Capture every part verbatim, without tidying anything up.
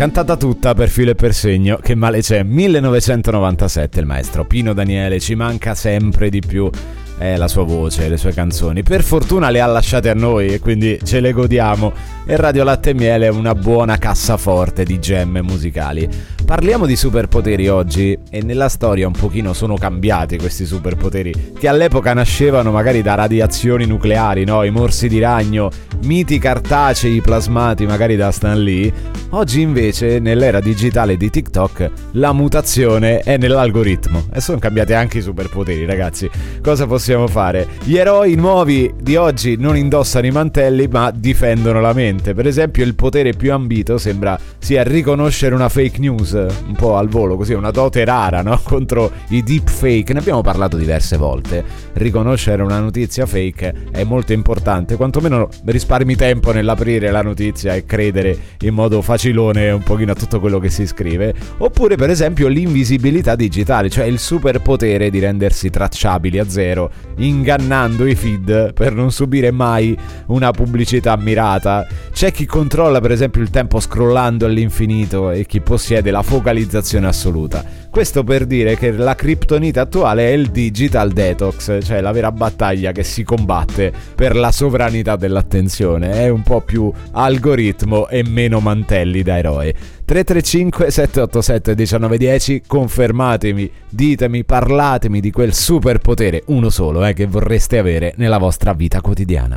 Cantata tutta per filo e per segno, che male c'è. millenovecentonovantasette, il maestro Pino Daniele, ci manca sempre di più. Eh, la sua voce, le sue canzoni. Per fortuna le ha lasciate a noi e quindi ce le godiamo. E Radio Latte e Miele è una buona cassaforte di gemme musicali. Parliamo di superpoteri oggi e nella storia un pochino sono cambiati questi superpoteri che all'epoca nascevano magari da radiazioni nucleari, no? I morsi di ragno, miti cartacei plasmati magari da Stan Lee. Oggi invece nell'era digitale di TikTok la mutazione è nell'algoritmo e sono cambiati anche i superpoteri, ragazzi. Cosa possiamo fare? Gli eroi nuovi di oggi non indossano i mantelli ma difendono la mente. Per esempio il potere più ambito sembra sia riconoscere una fake news un po' al volo, così una dote rara, no? Contro i deepfake. Ne abbiamo parlato diverse volte. Riconoscere una notizia fake è molto importante, quantomeno risparmi tempo nell'aprire la notizia e credere in modo facilone un pochino a tutto quello che si scrive. Oppure per esempio l'invisibilità digitale, cioè il superpotere di rendersi tracciabili a zero, ingannando i feed per non subire mai una pubblicità mirata. C'è chi controlla per esempio il tempo scrollando all'infinito e chi possiede la focalizzazione assoluta. Questo per dire che la criptonite attuale è il digital detox, cioè la vera battaglia che si combatte per la sovranità dell'attenzione. È un po' più algoritmo e meno mantelli da eroe. tre tre cinque sette otto sette uno nove uno zero, confermatemi, ditemi, parlatemi di quel superpotere, uno solo, eh, che vorreste avere nella vostra vita quotidiana.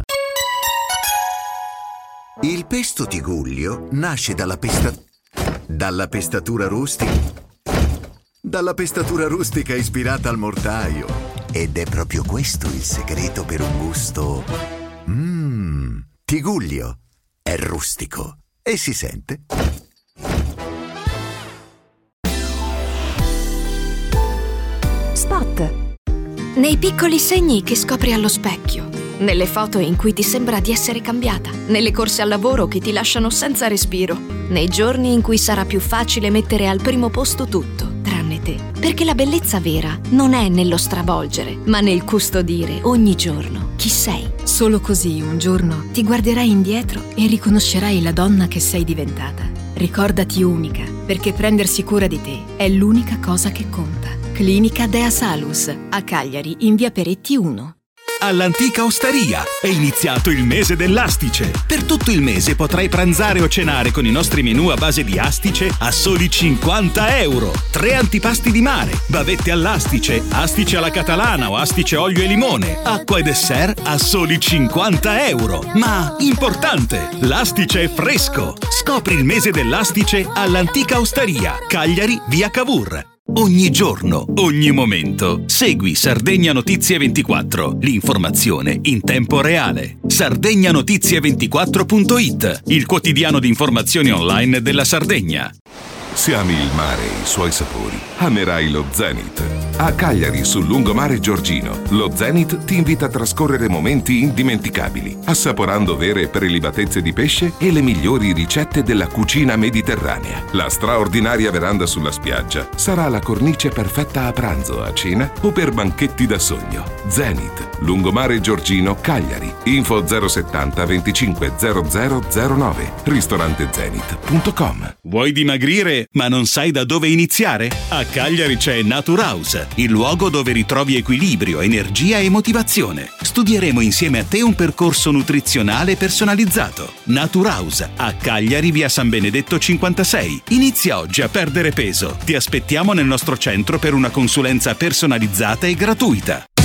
Il pesto Tigullio nasce dalla pesta... dalla pestatura rustica... dalla pestatura rustica ispirata al mortaio. Ed è proprio questo il segreto per un gusto... Mmm... Tigullio è rustico e si sente... Spot. Nei piccoli segni che scopri allo specchio, nelle foto in cui ti sembra di essere cambiata, nelle corse al lavoro che ti lasciano senza respiro, nei giorni in cui sarà più facile mettere al primo posto tutto, tranne te. Perché la bellezza vera non è nello stravolgere, ma nel custodire ogni giorno chi sei. Solo così un giorno ti guarderai indietro e riconoscerai la donna che sei diventata. Ricordati unica, perché prendersi cura di te è l'unica cosa che conta. Clinica Dea Salus, a Cagliari, in via Peretti uno. All'Antica Osteria è iniziato il mese dell'astice. Per tutto il mese potrai pranzare o cenare con i nostri menù a base di astice a soli cinquanta euro. Tre antipasti di mare, bavette all'astice, astice alla catalana o astice olio e limone, acqua e dessert a soli cinquanta euro. Ma importante, l'astice è fresco. Scopri il mese dell'astice all'Antica Osteria, Cagliari, via Cavour. Ogni giorno, ogni momento. Segui Sardegna Notizie ventiquattro, l'informazione in tempo reale. sardegna notizie ventiquattro punto it, il quotidiano di informazioni online della Sardegna. Se ami il mare e i suoi sapori, amerai lo Zenith. A Cagliari, sul lungomare Giorgino, lo Zenith ti invita a trascorrere momenti indimenticabili, assaporando vere prelibatezze di pesce e le migliori ricette della cucina mediterranea. La straordinaria veranda sulla spiaggia sarà la cornice perfetta a pranzo, a cena o per banchetti da sogno. Zenith, lungomare Giorgino, Cagliari. Info zero settanta venticinque zero zero zero nove, ristorante zenith punto com. Vuoi dimagrire ma non sai da dove iniziare? A Cagliari c'è Naturhouse, il luogo dove ritrovi equilibrio, energia e motivazione. Studieremo insieme a te un percorso nutrizionale personalizzato. Naturhouse, a Cagliari, via San Benedetto cinquantasei. Inizia oggi a perdere peso. Ti aspettiamo nel nostro centro per una consulenza personalizzata e gratuita.